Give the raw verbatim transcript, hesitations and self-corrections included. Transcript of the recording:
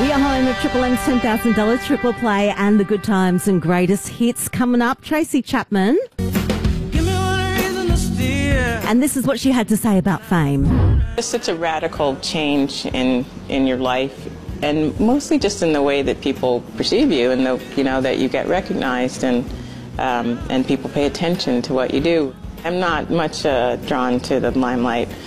We are home of Triple M's ten thousand dollars Triple Play and the good times and greatest hits coming up. Tracy Chapman. Give me one reason to steer. And this is what she had to say about fame. It's such a radical change in in your life, and mostly just in the way that people perceive you, and the you know that you get recognized, and um, and people pay attention to what you do. I'm not much uh, drawn to the limelight.